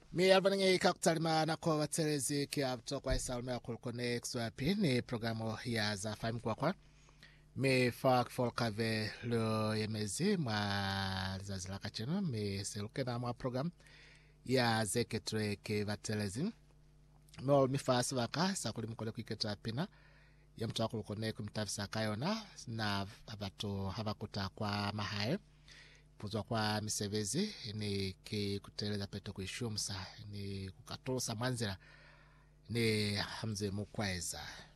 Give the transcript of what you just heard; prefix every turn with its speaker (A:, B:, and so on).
A: Mi albanenge kaktalima na kwa watelezi kia kutoka isalme ya kulkone kswapi ni programu ya za fahimu kwa mi fak folkave lo yemezi mwa zazilaka chino mi seluke na mwa program ya zeketre ke watelezi mi fasi waka sakuli mkole kuiketra pina ya mtu wako kulkone kumtafisa kayona na abatu hawakuta kwa mahae puzwa kwa misevezi ni kuteleza peto kuishumsa ni kukatolosa manzira ni hamze mukwaeza